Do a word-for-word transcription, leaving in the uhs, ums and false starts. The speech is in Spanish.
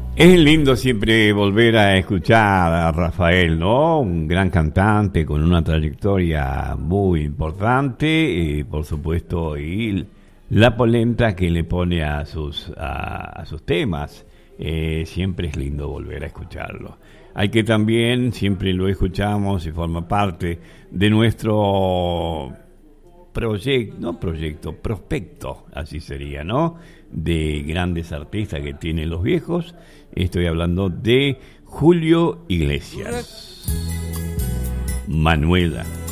Es lindo siempre volver a escuchar a Rafael, ¿no? Un gran cantante con una trayectoria muy importante, y por supuesto, y la polenta que le pone a sus, a, a sus temas. Eh, siempre es lindo volver a escucharlo. Hay que también, siempre lo escuchamos y forma parte de nuestro proyecto, no proyecto, prospecto, así sería, ¿no? De grandes artistas que tienen los viejos. Estoy hablando de Julio Iglesias. Manuela.